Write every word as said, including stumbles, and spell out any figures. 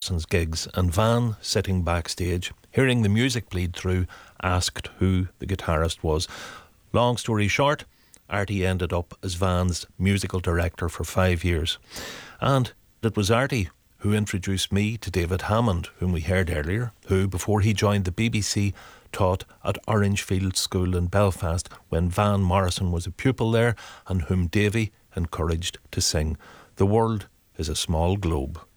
Morrison's gigs, and Van, sitting backstage, hearing the music bleed through, asked who the guitarist was. Long story short, Artie ended up as Van's musical director for five years. And it was Artie who introduced me to David Hammond, whom we heard earlier, who, before he joined the B B C, taught at Orangefield School in Belfast when Van Morrison was a pupil there, and whom Davy encouraged to sing. The world is a small globe.